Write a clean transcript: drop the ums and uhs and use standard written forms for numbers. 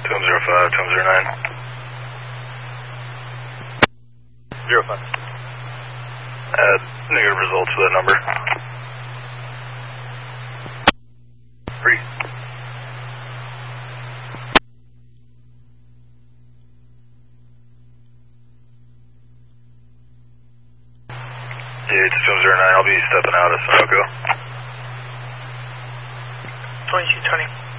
205, 209. 05. Negative results for that number. 3. Yeah, it's 209. I'll be stepping out of Sunoco. 2220.